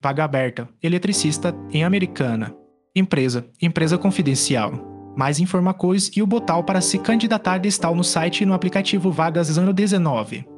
Vaga aberta. Eletricista em Americana. Empresa confidencial. Mais informações e o botão para se candidatar está no site e no aplicativo Vagas ano 19.